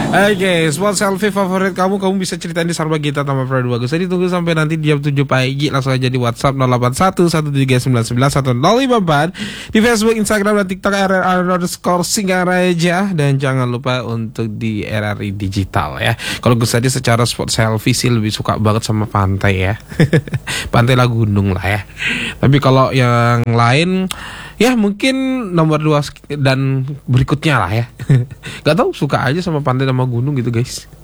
Oke, spot selfie favorit kamu bisa ceritain di Sarba Gita Tambah Pradu Bagus. Jadi tunggu sampai nanti jam 7 pagi. Langsung aja di WhatsApp 081 1399154, di Facebook, Instagram, dan TikTok RRR_Singgaraja. Dan jangan lupa untuk di RRI Digital ya. Kalau gue tadi secara spot selfie sih lebih suka banget sama pantai ya. Pantai lah, gunung lah ya. Tapi kalau yang lain ya mungkin nomor 2 dan berikutnya lah ya. Gak tahu, suka aja sama pantai sama gunung gitu guys.